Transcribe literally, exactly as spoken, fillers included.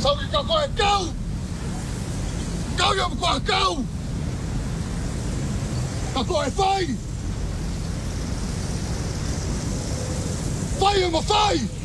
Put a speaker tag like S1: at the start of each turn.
S1: sau khi cao coi cao cao nhầm quả cao cao coi phai phai mà phai